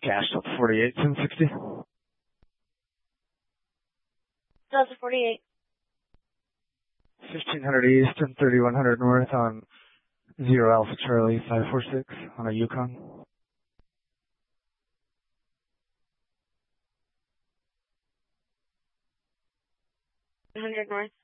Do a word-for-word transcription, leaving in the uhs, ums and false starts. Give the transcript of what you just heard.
Cash up forty-eight, ten sixty. Delta forty-eight. fifteen hundred east and thirty-one hundred north on zero Alpha Charlie five four six on a Yukon. one hundred north.